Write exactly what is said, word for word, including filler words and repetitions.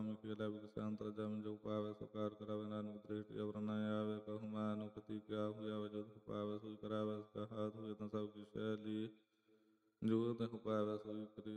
ਸੁਆਮੀ ਕੀ ਲੈ ਬਿਕ ਸੰਤਰ ਜਮ ਜੋ ਪਾਵੇ ਸੋ ਕਾਰ ਕਰਾਵੇ ਨਾਨਕ ਦ੍ਰਿਸ਼ਟੀ ਅਵਰ ਨ ਆਵੇ ਕਹੂ ਮਾਨੁ ਕਤੀ ਕਿਆ ਹੋਇਆ ਵਜੋ ਪਾਵੇ ਸੋਈ ਕਰਾਵੇ ਕਾ ਹਾਥ ਹੋਏ ਤਾਂ ਸਭ ਕੀ ਸ਼ੈਲੀ ਜੋ ਤਹੁ ਪਾਵੇ ਸੋਈ ਕਰੀ